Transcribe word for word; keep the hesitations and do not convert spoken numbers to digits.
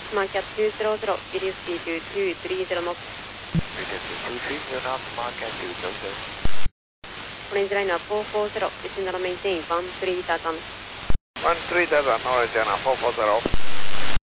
Market two zero zero, it is P two two three zero knots. Market two three zero knots, Market two zero zero. Orange line four four zero, descend and maintain one three Tatan. one three Tatan, Orange line four four zero.